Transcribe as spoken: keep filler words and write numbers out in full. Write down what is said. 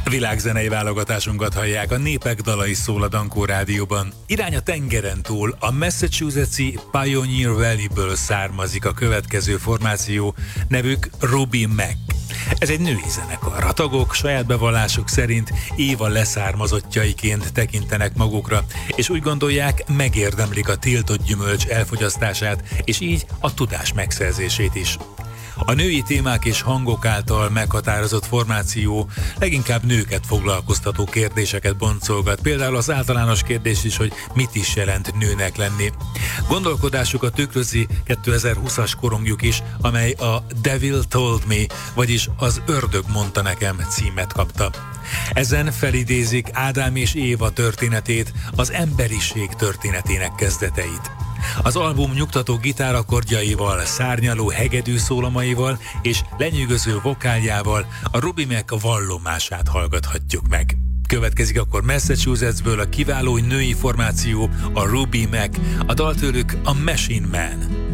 Világzenei válogatásunkat hallják, a Népek dalai szól a Dankó Rádióban. Irány a tengeren túl, a Massachusetts-i Pioneer Valley-ből származik a következő formáció, nevük Ruby Mac. Ez egy női zenekar. A tagok saját bevallásuk szerint Éva leszármazottjaiként tekintenek magukra, és úgy gondolják, megérdemlik a tiltott gyümölcs elfogyasztását, és így a tudás megszerzését is. A női témák és hangok által meghatározott formáció leginkább nőket foglalkoztató kérdéseket boncolgat, például az általános kérdés is, hogy mit is jelent nőnek lenni. Gondolkodásukat tükrözi kétezer-húszas korongjuk is, amely a Devil Told Me, vagyis Az ördög mondta nekem címet kapta. Ezen felidézik Ádám és Éva történetét, az emberiség történetének kezdeteit. Az album nyugtató gitárakordjaival, szárnyaló hegedű szólamaival és lenyűgöző vokáljával a Ruby Mac vallomását hallgathatjuk meg. Következik akkor Massachusettsből a kiváló női formáció, a Ruby Mac, a dal tőlük a Machine Man.